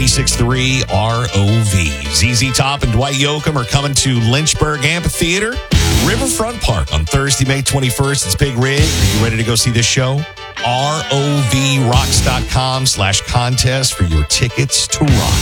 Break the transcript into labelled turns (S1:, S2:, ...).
S1: 96.3 ROV. ZZ Top and Dwight Yoakam are coming to Lynchburg Amphitheater, Riverfront Park on Thursday, May 21st. It's Big Rig. Are you ready to go see this show? ROVRocks.com/contest for your tickets to rock.